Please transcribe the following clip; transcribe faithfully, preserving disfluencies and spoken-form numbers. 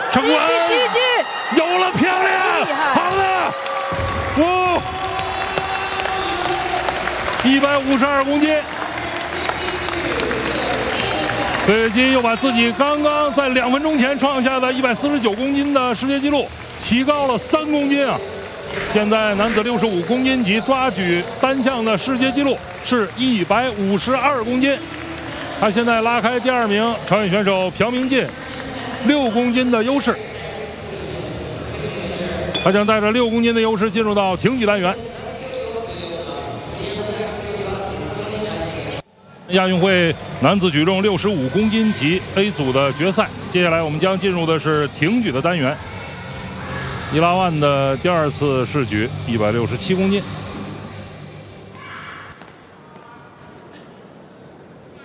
成功， 继续继续， 有了，漂亮，好的，哇，一百五十二公斤。费尔金又把自己刚刚在两分钟前创下的一百四十九公斤的世界纪录提高了三公斤啊！现在男子六十五公斤级抓举单项的世界纪录是一百五十二公斤，他现在拉开第二名朝鲜选手朴明进六公斤的优势，他将带着六公斤的优势进入到挺举单元。亚运会男子举重六十五公斤级 A 组的决赛，接下来我们将进入的是挺举的单元。伊拉万的第二次试举一百六十七公斤。